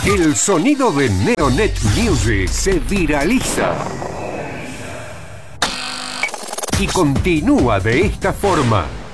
El sonido de Neonet Music se viraliza y continúa de esta forma.